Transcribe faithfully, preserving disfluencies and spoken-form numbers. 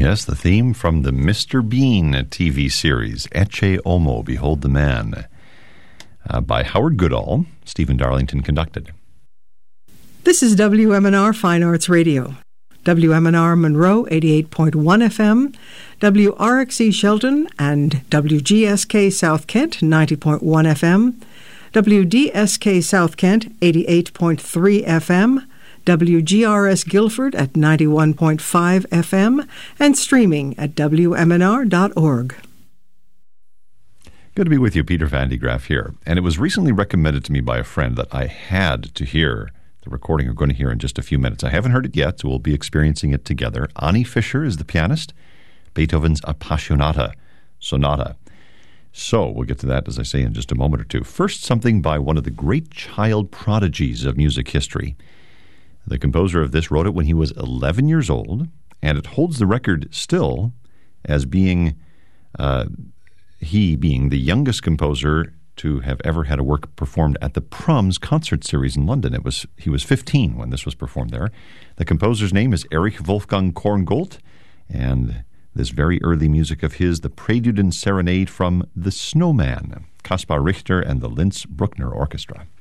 Yes, the theme from the Mister Bean T V series, Ecce Homo, Behold the Man, uh, by Howard Goodall, Stephen Darlington conducted. This is W M N R Fine Arts Radio. W M N R Monroe, eighty-eight point one F M, W R X E Shelton and W G S K South Kent, ninety point one F M, W D S K South Kent, eighty-eight point three F M, W G R S Guilford at ninety-one point five F M, and streaming at W M N R dot org. Good to be with you, Peter Van de Graaff here. And it was recently recommended to me by a friend that I had to hear the recording we're going to hear in just a few minutes. I haven't heard it yet, so we'll be experiencing it together. Ani Fischer is the pianist, Beethoven's Appassionata Sonata. So we'll get to that, as I say, in just a moment or two. First, something by one of the great child prodigies of music history. The composer of this wrote it when he was eleven years old, and it holds the record still as being, uh, he being the youngest composer to have ever had a work performed at the Proms concert series in London. It was He was fifteen when this was performed there. The composer's name is Erich Wolfgang Korngold, and this very early music of his, the Prelude and Serenade from The Snowman, Kaspar Richter and the Linz Bruckner Orchestra.